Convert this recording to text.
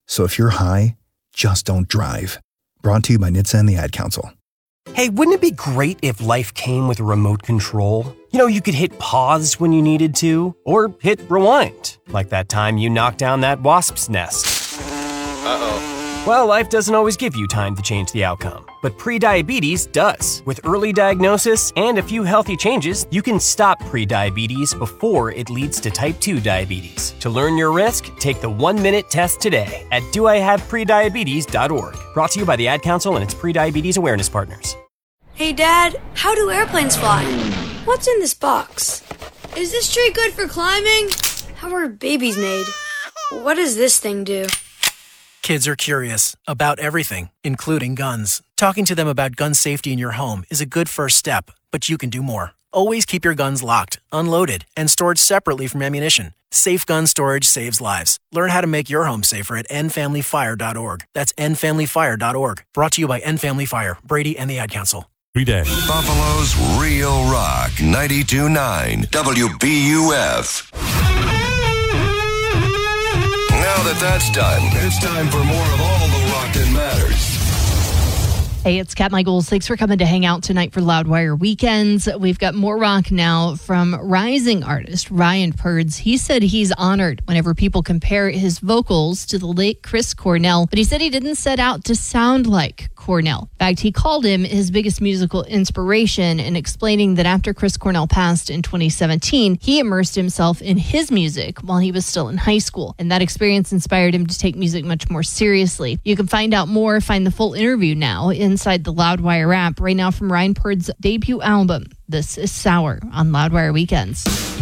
So if you're high, just don't drive. Brought to you by NHTSA and the Ad Council. Hey, wouldn't it be great if life came with a remote control? You know, you could hit pause when you needed to, or hit rewind, like that time you knocked down that wasp's nest. Uh-oh. Well, life doesn't always give you time to change the outcome, but prediabetes does. With early diagnosis and a few healthy changes, you can stop prediabetes before it leads to type 2 diabetes. To learn your risk, take the 1-minute test today at doihaveprediabetes.org. Brought to you by the Ad Council and its prediabetes awareness partners. Hey, Dad, how do airplanes fly? What's in this box? Is this tree good for climbing? How are babies made? What does this thing do? Kids are curious about everything, including guns. Talking to them about gun safety in your home is a good first step, but you can do more. Always keep your guns locked, unloaded, and stored separately from ammunition. Safe gun storage saves lives. Learn how to make your home safer at endfamilyfire.org. That's endfamilyfire.org. Brought to you by End Family Fire, Brady, and the Ad Council. Every day. Buffalo's Real Rock, 92.9 WBUF. Now that's done, it's time for more of all the rock that matters. Hey, it's Kat Michaels. Thanks for coming to hang out tonight for Loudwire Weekends. We've got more rock now from rising artist Ryan Purds. He said he's honored whenever people compare his vocals to the late Chris Cornell, but he said he didn't set out to sound like Cornell. In fact, he called him his biggest musical inspiration in explaining that after Chris Cornell passed in 2017, he immersed himself in his music while he was still in high school, and that experience inspired him to take music much more seriously. You can find out more, find the full interview now inside the Loudwire app right now from Ryan Purds' debut album. This is Sour on Loudwire Weekends.